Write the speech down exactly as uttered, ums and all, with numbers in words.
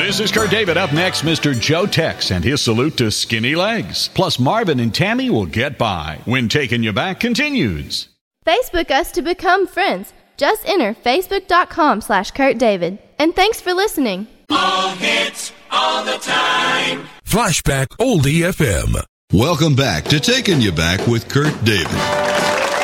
This is Kurt David. Up next, Mister Joe Tex and his salute to skinny legs. Plus, Marvin and Tammy will get by when Taking You Back continues. Facebook us to become friends. Just enter facebook.com slash Kurt David. And thanks for listening. All hits, all the time. Flashback Oldie F M. Welcome back to Taking You Back with Kurt David.